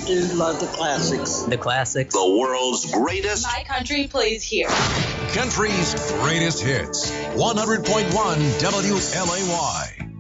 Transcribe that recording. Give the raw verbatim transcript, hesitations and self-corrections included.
do love the classics. The classics. The world's greatest. My country plays here. Country's greatest hits. one hundred point one W L A Y.